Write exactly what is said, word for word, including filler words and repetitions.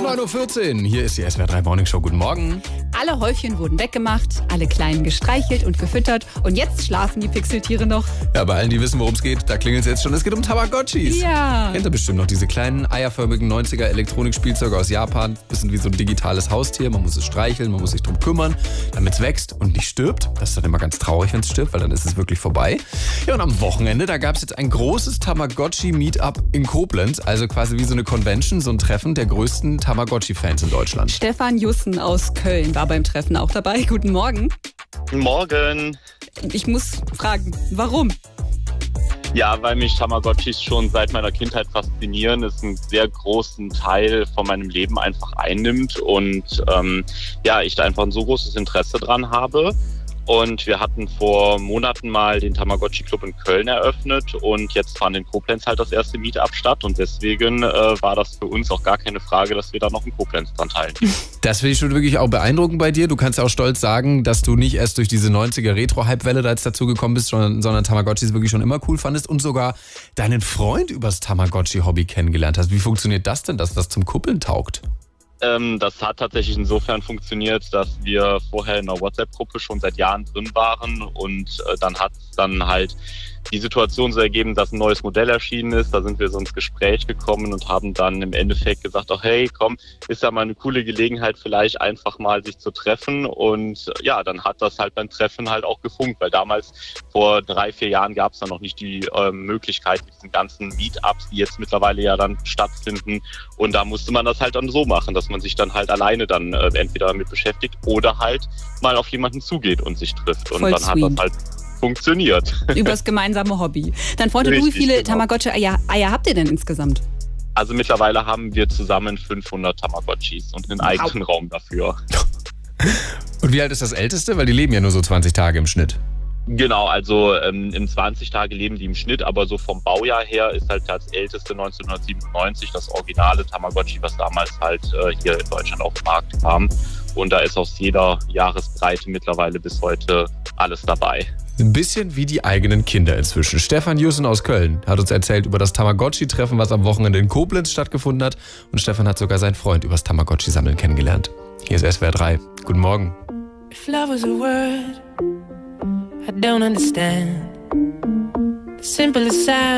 neun Uhr vierzehn, hier ist die S W R drei Morning Show. Guten Morgen. Alle Häufchen wurden weggemacht, alle Kleinen gestreichelt und gefüttert und jetzt schlafen die Pixeltiere noch. Ja, bei allen, die wissen, worum es geht, da klingelt es jetzt schon. Es geht um Tamagotchis. Ja. Kennt ihr bestimmt noch diese kleinen eierförmigen neunziger Elektronikspielzeuge aus Japan? Bisschen wie so ein digitales Haustier. Man muss es streicheln, man muss sich drum kümmern, damit es wächst und nicht stirbt. Das ist dann immer ganz traurig, wenn es stirbt, weil dann ist es wirklich vorbei. Ja, und am Wochenende, da gab es jetzt ein großes Tamagotchi-Meetup in Koblenz. Also quasi wie so eine Convention, so ein Treffen der größten Tamagotchi-Fans in Deutschland. Stefan Jussen aus Köln war beim Treffen auch dabei. Guten Morgen. Guten Morgen. Ich muss fragen, warum? Ja, weil mich Tamagotchis schon seit meiner Kindheit faszinieren, es einen sehr großen Teil von meinem Leben einfach einnimmt und ähm, ja, ich da einfach ein so großes Interesse dran habe. Und wir hatten vor Monaten mal den Tamagotchi Club in Köln eröffnet und jetzt fand in Koblenz halt das erste Meetup statt und deswegen äh, war das für uns auch gar keine Frage, dass wir da noch in Koblenz dran teilnehmen. Das finde ich schon wirklich auch beeindruckend bei dir. Du kannst ja auch stolz sagen, dass du nicht erst durch diese neunziger Retro-Hype-Welle da jetzt dazu gekommen bist, sondern, sondern Tamagotchis wirklich schon immer cool fandest und sogar deinen Freund übers Tamagotchi-Hobby kennengelernt hast. Wie funktioniert das denn, dass das zum Kuppeln taugt? Ähm, das hat tatsächlich insofern funktioniert, dass wir vorher in einer WhatsApp-Gruppe schon seit Jahren drin waren und äh, dann hat es dann halt die Situation so ergeben, dass ein neues Modell erschienen ist. Da sind wir so ins Gespräch gekommen und haben dann im Endeffekt gesagt, ach hey, komm, ist ja mal eine coole Gelegenheit, vielleicht einfach mal sich zu treffen. Und ja, dann hat das halt beim Treffen halt auch gefunkt, weil damals vor drei, vier Jahren gab es dann noch nicht die äh, Möglichkeit mit diesen ganzen Meetups, die jetzt mittlerweile ja dann stattfinden. Und da musste man das halt dann so machen, dass man sich dann halt alleine dann äh, entweder damit beschäftigt oder halt mal auf jemanden zugeht und sich trifft. Und Voll dann sweet. hat das halt funktioniert. Übers gemeinsame Hobby. Dein Freund und du, wie Richtig, viele genau. Tamagotchi-Eier Eier habt ihr denn insgesamt? Also mittlerweile haben wir zusammen fünfhundert Tamagotchis und einen eigenen Raum dafür. Und wie alt ist das Älteste? Weil die leben ja nur so zwanzig Tage im Schnitt. Genau, also ähm, im zwanzig Tage leben die im Schnitt, aber so vom Baujahr her ist halt das älteste neunzehnhundertsiebenundneunzig das originale Tamagotchi, was damals halt äh, hier in Deutschland auf den Markt kam. Und da ist aus jeder Jahresbreite mittlerweile bis heute alles dabei. Ein bisschen wie die eigenen Kinder inzwischen. Stefan Jussen aus Köln hat uns erzählt über das Tamagotchi-Treffen, was am Wochenende in Koblenz stattgefunden hat. Und Stefan hat sogar seinen Freund übers Tamagotchi-Sammeln kennengelernt. Hier ist S W R drei. Guten Morgen. If love was a word, I don't understand. The simplest sound.